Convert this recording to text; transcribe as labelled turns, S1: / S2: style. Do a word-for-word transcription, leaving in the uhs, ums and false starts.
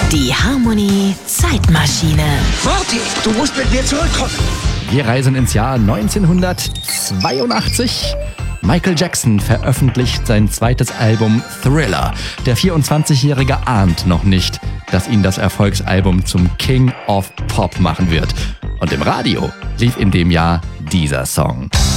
S1: Die Harmony Zeitmaschine.
S2: Marty, du musst mit mir zurückkommen.
S3: Wir reisen ins Jahr neunzehnhundertzweiundachtzig. Michael Jackson veröffentlicht sein zweites Album Thriller. Der vierundzwanzigjährige ahnt noch nicht, dass ihn das Erfolgsalbum zum King of Pop machen wird. Und im Radio lief in dem Jahr dieser Song.